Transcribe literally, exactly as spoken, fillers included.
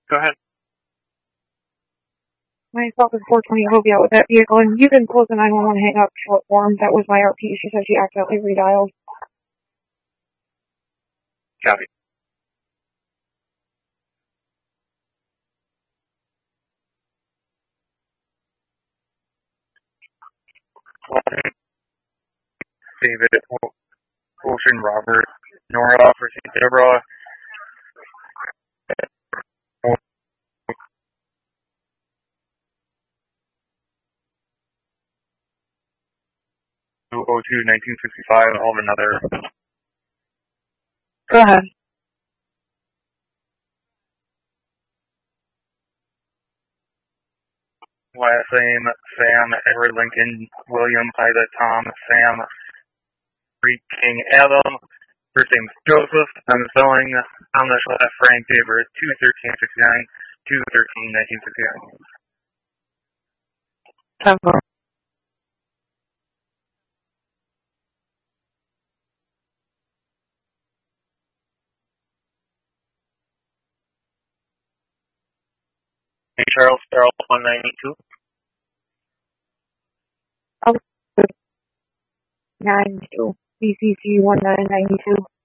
Go ahead. Myself is four twenty Hovia with that vehicle, and you can close the nine one one hang up short form. That was my R P. She said she accidentally redialed. Copy. David, Ocean, Robert, Nora for Saint Deborah. oh two nineteen sixty-five, all of another. Go ahead. Last name, Sam, Edward Lincoln, William, Ida, Tom, Sam, Reed, King, Adam. First name Joseph. I'm spelling on the left Frank David, two thirteen sixty-nine, two thirteen nineteen sixty-nine. Tempo. Hey, Charles, Charles, one ninety-two. nine two. B C C one nine nine two.